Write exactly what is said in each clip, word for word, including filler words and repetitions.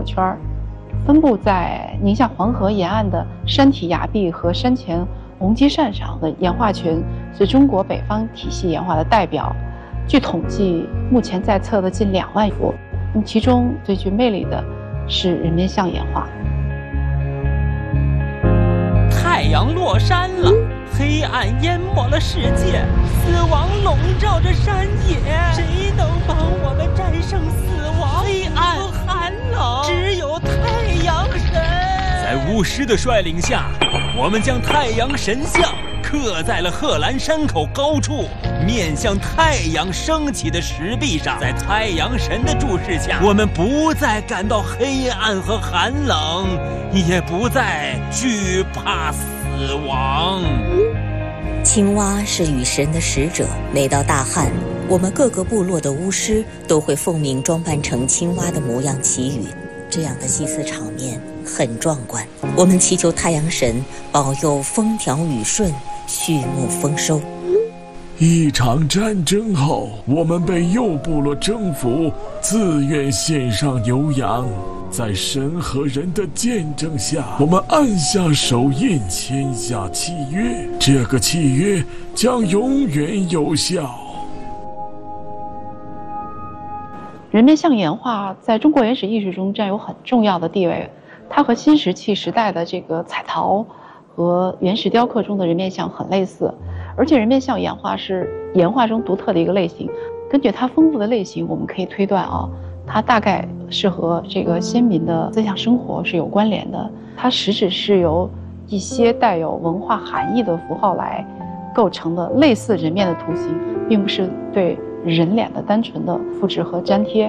圈，分布在宁夏黄河沿岸的山体崖壁和山前红基扇上的岩画群是中国北方体系岩画的代表。据统计，目前在册的近两万幅。那么其中最具魅力的是人面像岩画。 太阳落山了，黑暗淹没了世界，死亡笼罩着山野。谁能帮我们战胜死亡、黑暗和寒冷？只有太阳神。 在巫师的率领下，我们将太阳神像刻在了贺兰山口高处，面向太阳升起的石壁上。在太阳神的注视下，我们不再感到黑暗和寒冷，也不再惧怕死亡。 青蛙是雨神的使者，每到大旱，我们各个部落的巫师都会奉命装扮成青蛙的模样祈雨。这样的祭祀场面很壮观。我们祈求太阳神保佑风调雨顺，畜牧丰收。 一场战争后，我们被右部落征服，自愿献上牛羊。在神和人的见证下，我们按下手印，签下契约。这个契约将永远有效。 人面像岩画在中国原始艺术中占有很重要的地位，它和新石器时代的这个彩陶和原始雕刻中的人面像很类似，而且人面像岩画是岩画中独特的一个类型。根据它丰富的类型，我们可以推断啊，它大概是和这个先民的思想生活是有关联的。它实质是由一些带有文化含义的符号来构成的类似人面的图形，并不是对人脸的单纯的复制和粘贴。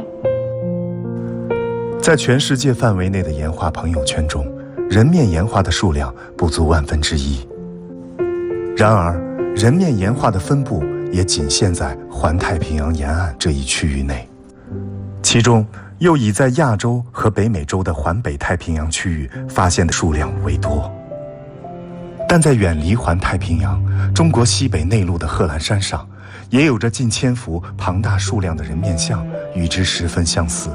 在全世界范围内的岩画朋友圈中，人面岩画的数量不足万分之一。然而，人面岩画的分布也仅限在环太平洋沿岸这一区域内，其中又以在亚洲和北美洲的环北太平洋区域发现的数量为多。但在远离环太平洋、中国西北内陆的贺兰山上，也有着近千幅庞大数量的人面像，与之十分相似。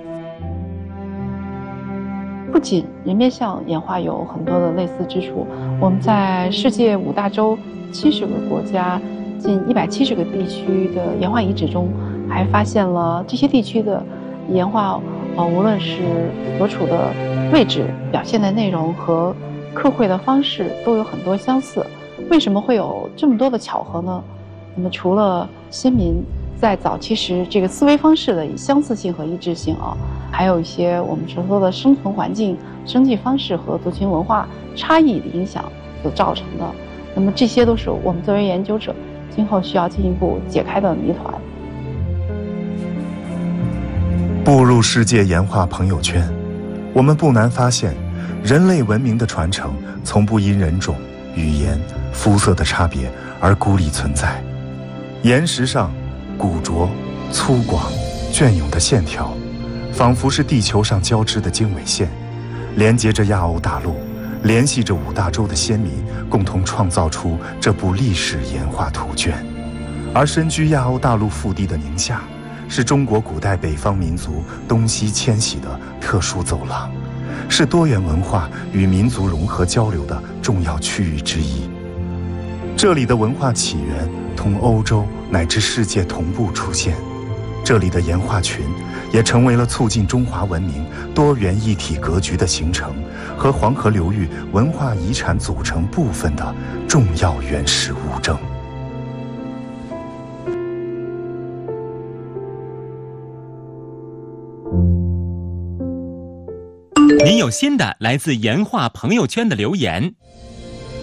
不仅人面像岩画有很多的类似之处，我们在世界五大洲七十个国家、近一百七十个地区的岩画遗址中，还发现了这些地区的岩画，呃，无论是所处的位置、表现的内容和刻绘的方式都有很多相似。为什么会有这么多的巧合呢？那么除了先民在早期时这个思维方式的相似性和一致性啊，还有一些我们所说的生存环境、生计方式和族群文化差异的影响所造成的。那么这些都是我们作为研究者今后需要进一步解开的谜团。 步入世界岩画朋友圈，我们不难发现，人类文明的传承从不因人种、语言、肤色的差别而孤立存在。岩石上古拙、粗犷、隽永的线条，仿佛是地球上交织的经纬线，连接着亚欧大陆，联系着五大洲的先民，共同创造出这部历史岩画图卷。而身居亚欧大陆腹地的宁夏，是中国古代北方民族东西迁徙的特殊走廊，是多元文化与民族融合交流的重要区域之一。这里的文化起源同欧洲乃至世界同步出现，这里的岩画群也成为了促进中华文明多元一体格局的形成和黄河流域文化遗产组成部分的重要原始物证。 您有新的来自岩画朋友圈的留言，